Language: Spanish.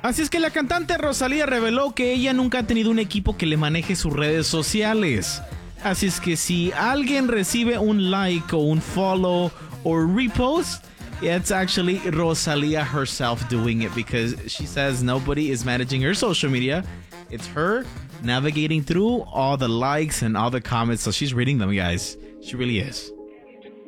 Así es que la cantante Rosalía reveló que ella nunca ha tenido un equipo que le maneje sus redes sociales. Así es que si alguien recibe un like o un follow o repost, it's actually Rosalía herself doing it, because she says nobody is managing her social media. It's her navigating through all the likes and all the comments, so she's reading them, guys. She really is.